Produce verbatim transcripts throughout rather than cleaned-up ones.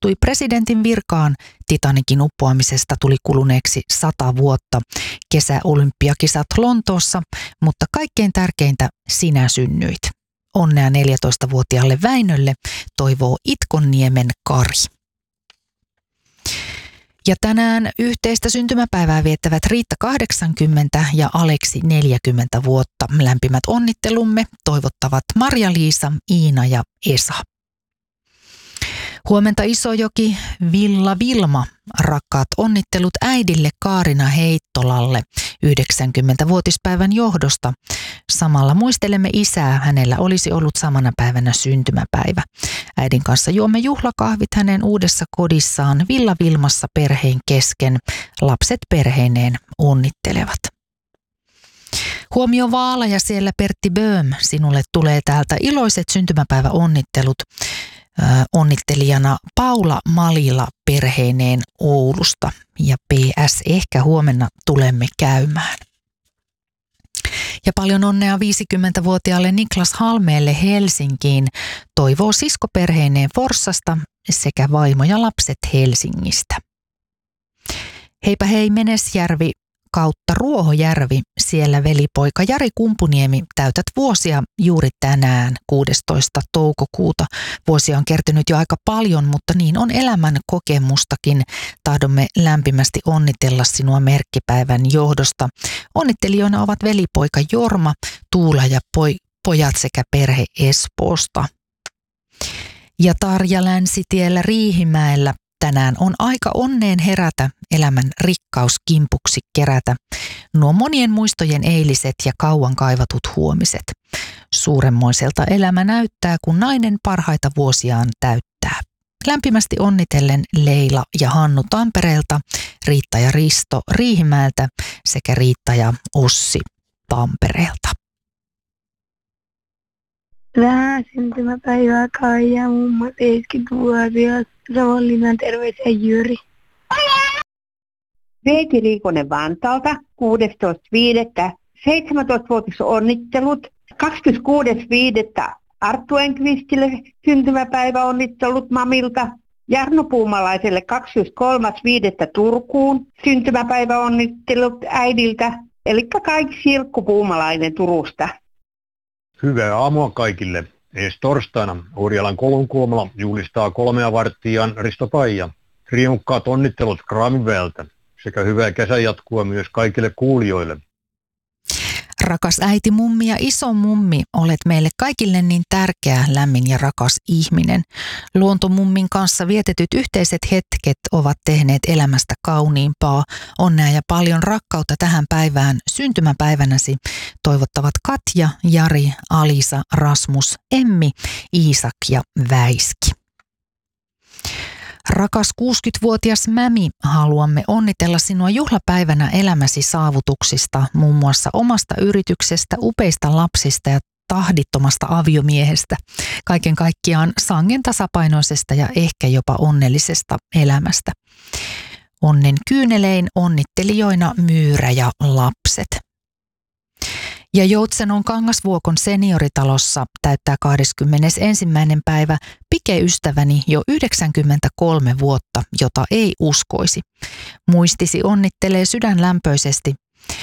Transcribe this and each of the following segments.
astui presidentin virkaan. Titanicin uppoamisesta tuli kuluneeksi sata vuotta. Kesäolympiakisat Lontoossa, mutta kaikkein tärkeintä, sinä synnyit. Onnea neljätoistavuotiaalle Väinölle, toivoo Itkonniemen Kari. Ja tänään yhteistä syntymäpäivää viettävät Riitta kahdeksankymmentä ja Aleksi neljäkymmentä vuotta. Lämpimät onnittelumme toivottavat Marja-Liisa, Iina ja Esa. Huomenta Isojoki, Villa Vilma. Rakkaat onnittelut äidille Kaarina Heittolalle yhdeksänkymmentävuotispäivän johdosta. Samalla muistelemme isää, hänellä olisi ollut samana päivänä syntymäpäivä. Äidin kanssa juomme juhlakahvit hänen uudessa kodissaan Villa Vilmassa perheen kesken. Lapset perheineen onnittelevat. Huomio Vaala ja siellä Pertti Böhm, sinulle tulee täältä iloiset syntymäpäiväonnittelut. Äh, onnittelijana Paula Malila perheineen Oulusta ja P S ehkä huomenna tulemme käymään. Ja paljon onnea viisikymmentävuotiaalle Niklas Halmeelle Helsinkiin, toivoo siskoperheineen Forssasta sekä vaimo ja lapset Helsingistä. Heipä hei Menesjärvi kautta Ruohojärvi, siellä velipoika Jari Kumpuniemi, täytät vuosia juuri tänään kuudestoista toukokuuta. Vuosia on kertynyt jo aika paljon, mutta niin on elämän kokemustakin. Tahdomme lämpimästi onnitella sinua merkkipäivän johdosta. Onnittelijoina ovat velipoika Jorma, Tuula ja poi, pojat sekä perhe Espoosta. Ja Tarja Länsitiellä Riihimäellä. Tänään on aika onneen herätä, elämän rikkaus kimpuksi kerätä. Nuo monien muistojen eiliset ja kauan kaivatut huomiset. Suuremmoiselta elämä näyttää, kun nainen parhaita vuosiaan täyttää. Lämpimästi onnitellen Leila ja Hannu Tampereelta, Riitta ja Risto Riihimäeltä sekä Riitta ja Ossi Tampereelta. Vähän syntymäpäivää Kaija, mummo seitsemänkymmentävuotias, Savonlinnan terveisiä Jyri. Veeti Riikonen Vantaalta, kuudestoista viidettä seitsemäntoistavuotis onnittelut. kahdeskymmeneskuudes viidettä Arttu Enqvistille syntymäpäiväonnittelut mamilta. Jarno Puumalaiselle kahdeskymmeneskolmas viidettä Turkuun syntymäpäiväonnittelut äidiltä. Eli kaikki Sirkku Puumalainen Turusta. Hyvää aamua kaikille. Ensi torstaina Orjalan Kolunkulmalla juhlistaa kolmea varttiaan Risto Paija. Riemukkaat onnittelut Kraamiväeltä sekä hyvää kesänjatkua myös kaikille kuulijoille. Rakas äiti mummi ja iso mummi, olet meille kaikille niin tärkeä, lämmin ja rakas ihminen. Luontomummin kanssa vietetyt yhteiset hetket ovat tehneet elämästä kauniimpaa. Onnea ja paljon rakkautta tähän päivään syntymäpäivänäsi toivottavat Katja, Jari, Alisa, Rasmus, Emmi, Iisak ja Väiski. Rakas kuusikymmentävuotias Mämi, haluamme onnitella sinua juhlapäivänä elämäsi saavutuksista, muun muassa omasta yrityksestä, upeista lapsista ja tahdittomasta aviomiehestä. Kaiken kaikkiaan sangen tasapainoisesta ja ehkä jopa onnellisesta elämästä. Onnen kyynelein onnittelijoina Myyrä ja lapset. Ja Joutsenon Kangasvuokon senioritalossa täyttää kahdeskymmenesensimmäinen päivä Pike-ystäväni jo yhdeksänkymmentäkolme vuotta, jota ei uskoisi. Muistisi onnittelee sydänlämpöisesti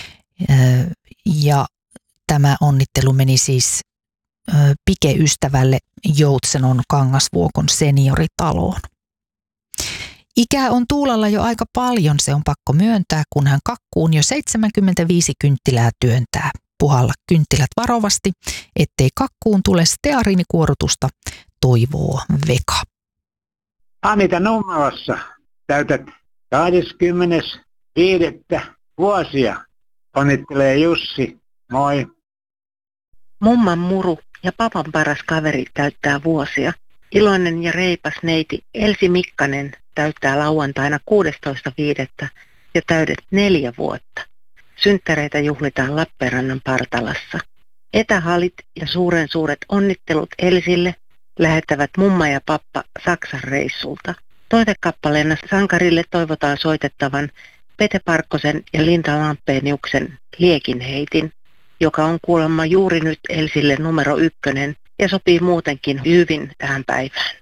ja tämä onnittelu meni siis Pike-ystävälle Joutsenon Kangasvuokon senioritaloon. Ikää on Tuulalla jo aika paljon, se on pakko myöntää, kun hän kakkuun jo seitsemänkymmentäviisi kynttilää työntää. Puhalla kynttilät varovasti, ettei kakkuun tule steariinikuorutusta, toivoo Veka. Anita Nummelassa täytät kahdeskymmenesviides vuosia. Onnittelee Jussi. Moi. Mumman muru ja papan paras kaveri täyttää vuosia. Iloinen ja reipas neiti Elsi Mikkanen täyttää lauantaina kuudestoista viidettä ja täydet neljä vuotta. Synttäreitä juhlitaan Lappeenrannan Partalassa. Etähalit ja suuren suuret onnittelut Elsille lähettävät mumma ja pappa Saksan reissulta. Toivekappaleena sankarille toivotaan soitettavan Pete Parkkosen ja Linda Lampeeniuksen Liekinheitin, joka on kuulemma juuri nyt Elsille numero ykkönen ja sopii muutenkin hyvin tähän päivään.